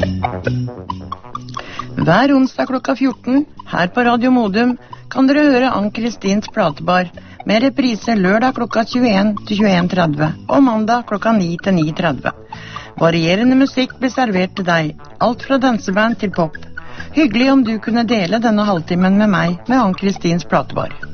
Hver onsdag klokka 14, her på Radio Modum, kan dere høre Ann-Kristins Platebar, med reprise lørdag klokka 21 til 21.30, og mandag klokka 9 til 9.30. Varierende musikk blir servert til deg, alt fra danseband til pop. Hyggelig om du kunne dele denne halvtimen med meg med Ann-Kristins Platebar.